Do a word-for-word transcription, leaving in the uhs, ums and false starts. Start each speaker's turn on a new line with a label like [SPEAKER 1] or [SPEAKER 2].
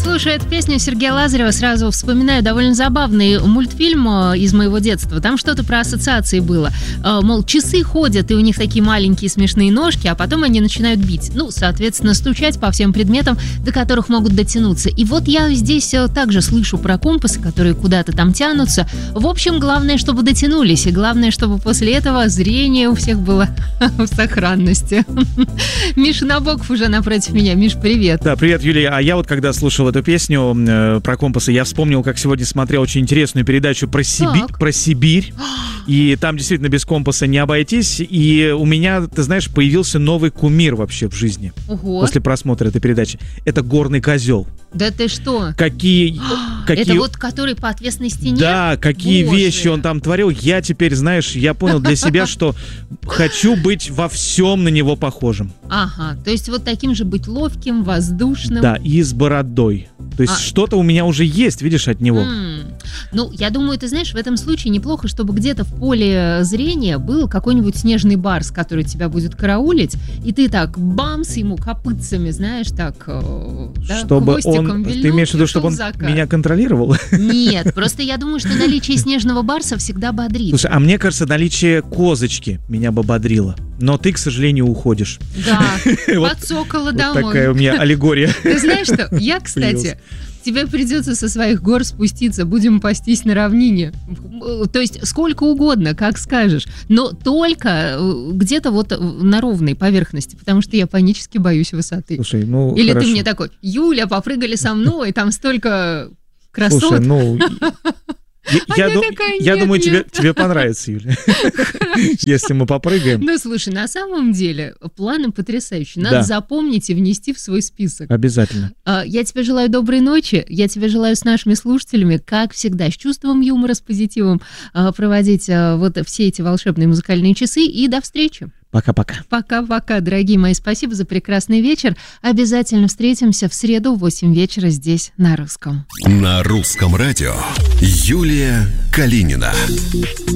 [SPEAKER 1] Слушай эту песню Сергея Лазарева, сразу вспоминаю довольно забавный мультфильм из моего детства. Там что-то про ассоциации было. Мол, часы ходят, и у них такие маленькие смешные ножки, а потом они начинают бить. Ну, соответственно, стучать по всем предметам, до которых могут дотянуться. И вот я здесь также слышу про компасы, которые куда-то там тянутся. В общем, главное, чтобы дотянулись. И главное, чтобы после этого зрение у всех было в сохранности. Миша Набоков уже напротив меня. Миш, привет.
[SPEAKER 2] Да, привет, Юлия. А я вот когда слушал эту песню э, про компасы, я вспомнил, как сегодня смотрел очень интересную передачу про, Сиби... про Сибирь. И там действительно без компаса не обойтись. И у меня, ты знаешь, появился новый кумир вообще в жизни.
[SPEAKER 1] Ого.
[SPEAKER 2] После просмотра этой передачи. Это горный козел.
[SPEAKER 1] Да ты что?
[SPEAKER 2] Какие... какие...
[SPEAKER 1] Это вот который по отвесной стене?
[SPEAKER 2] Да, какие
[SPEAKER 1] Боже.
[SPEAKER 2] вещи он там творил. Я теперь, знаешь, я понял для себя, что хочу быть во всем на него похожим.
[SPEAKER 1] Ага, то есть вот таким же быть ловким, воздушным.
[SPEAKER 2] Да, и с бородой. То есть а... что-то у меня уже есть, видишь, от него.
[SPEAKER 1] М-м. Ну, я думаю, ты знаешь, в этом случае неплохо, чтобы где-то в поле зрения был какой-нибудь снежный барс, который тебя будет караулить, и ты так бамс ему копытцами, знаешь, так, да,
[SPEAKER 2] чтобы
[SPEAKER 1] хвостиком
[SPEAKER 2] он,
[SPEAKER 1] вильнул.
[SPEAKER 2] Ты имеешь в виду, чтобы он
[SPEAKER 1] закат.
[SPEAKER 2] Меня контролировал?
[SPEAKER 1] Нет, просто я думаю, что наличие снежного барса всегда бодрит.
[SPEAKER 2] Слушай, а мне кажется, наличие козочки меня бы бодрило. Но ты, к сожалению, уходишь.
[SPEAKER 1] Да, подсокола домой.
[SPEAKER 2] Вот такая у меня аллегория.
[SPEAKER 1] Ты знаешь что, я, кстати... Тебе придется со своих гор спуститься, будем пастись на равнине. То есть сколько угодно, как скажешь, но только где-то вот на ровной поверхности, потому что я панически боюсь высоты.
[SPEAKER 2] Слушай, ну
[SPEAKER 1] Или
[SPEAKER 2] хорошо.
[SPEAKER 1] Ты мне такой: Юля, попрыгали со мной, там столько красот.
[SPEAKER 2] Слушай, ну... Я,
[SPEAKER 1] а
[SPEAKER 2] я,
[SPEAKER 1] я,
[SPEAKER 2] ду-
[SPEAKER 1] такая,
[SPEAKER 2] я
[SPEAKER 1] нет,
[SPEAKER 2] думаю,
[SPEAKER 1] нет.
[SPEAKER 2] тебе, тебе понравится, Юля, если мы попрыгаем.
[SPEAKER 1] Ну, слушай, на самом деле планы потрясающие. Надо
[SPEAKER 2] Да.
[SPEAKER 1] запомнить и внести в свой список.
[SPEAKER 2] Обязательно.
[SPEAKER 1] А, Я тебе желаю доброй ночи. Я тебе желаю с нашими слушателями, как всегда, с чувством юмора, с позитивом а, проводить а, вот все эти волшебные музыкальные часы. И до встречи.
[SPEAKER 2] Пока-пока.
[SPEAKER 1] Пока-пока, дорогие мои. Спасибо за прекрасный вечер. Обязательно встретимся в среду в восемь вечера здесь, на Русском.
[SPEAKER 3] На Русском радио Юлия Калинина.